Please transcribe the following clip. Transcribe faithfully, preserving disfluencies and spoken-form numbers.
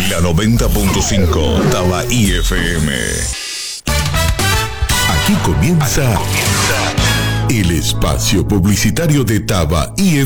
La noventa punto cinco Tabaí F M. Aquí comienza, Aquí comienza el espacio publicitario de Tabaí F M.